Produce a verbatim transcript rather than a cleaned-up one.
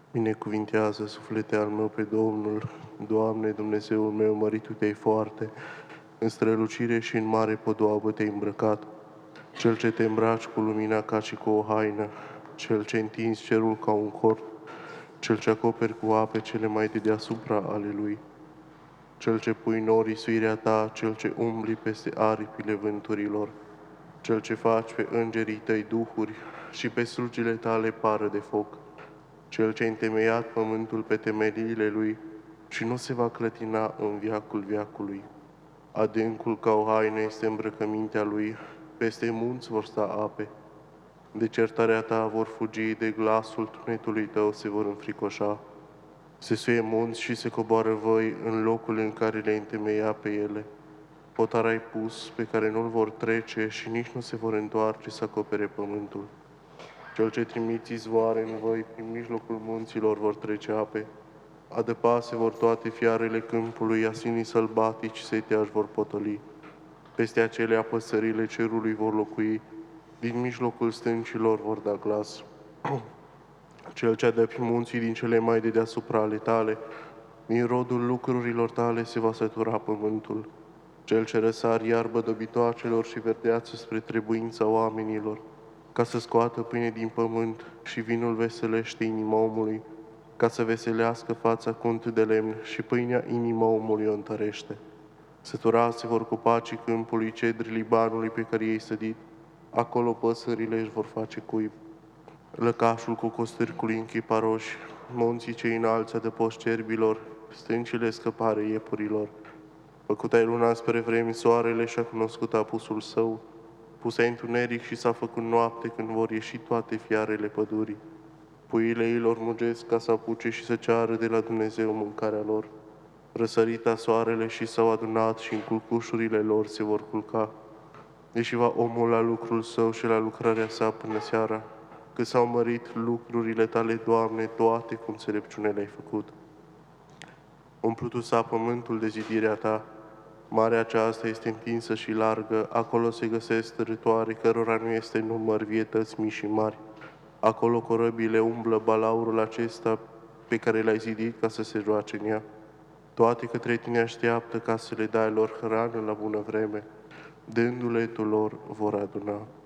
Binecuvintează, suflete al meu, pe Domnul. Doamne, Dumnezeul meu, mărit Tu te-ai foarte, în strălucire și în mare podoabă te-ai îmbrăcat. Cel ce te îmbraci cu lumina ca și cu o haină, Cel ce întinzi cerul ca un cort, Cel ce acoperi cu ape cele mai de deasupra ale Lui, Cel ce pui norii suirea Ta, Cel ce umbli peste aripile vânturilor, Cel ce faci pe îngerii Tăi duhuri și pe slugile Tale pară de foc, Cel ce-a întemeiat pământul pe temeliile Lui și nu se va clătina în viacul viacului. Adâncul ca o haină este îmbrăcămintea Lui, peste munți vor sta ape. De certarea Ta vor fugi, de glasul tunetului Tău se vor înfricoșa. Se suie munți și se coboară văi în locul în care le întemeia pe ele. Potar ai pus, pe care nu-l vor trece și nici nu se vor întoarce să acopere pământul. Cel ce trimiți izvoare în văi, prin mijlocul munților vor trece ape. Adăpase vor toate fiarele câmpului, asinii sălbatici setea își vor potoli. Peste acelea păsările cerului vor locui, din mijlocul stâncilor vor da glas. Cel ce adăpi munții din cele mai de deasupra ale Tale, din rodul lucrurilor Tale se va sătura pământul. Cel ce răsari iarbă dobitoacelor și verdeață spre trebuința oamenilor, ca să scoată pâine din pământ și vinul veselește inima omului, ca să veselească fața cu unt de lemn și pâinea inima omului o întărește. Săturați vor copacii câmpului, cedri Libanului pe care i-ai sădit, acolo păsările își vor face cuib. Lăcașul cu costârcului în chiparoși, munții cei înalți adăpoși cerbilor, stâncile scăpare iepurilor. Făcut ai luna spre vremi, soarele și-a cunoscut apusul său, pus ai întuneric și s-a făcut noapte când vor ieși toate fiarele pădurii. Puiile ilor mugesc ca să apuce și să ceară de la Dumnezeu mâncarea lor. Răsărita soarele și s-au adunat și în culcușurile lor se vor culca. Deși va omul la lucrul său și la lucrarea sa până seara, că s-au mărit lucrurile Tale, Doamne, toate cu înțelepciune le-ai făcut. Umplutul s-a pământul de zidirea Ta, marea aceasta este întinsă și largă, acolo se găsesc tărătoare cărora nu este număr, vietăți mici și mari. Acolo corăbile umblă balaurul acesta pe care l-ai zidit ca să se joace în ea. Toate către Tine așteaptă ca să le dai lor hrană la bună vreme, dându-le Tu lor vor aduna.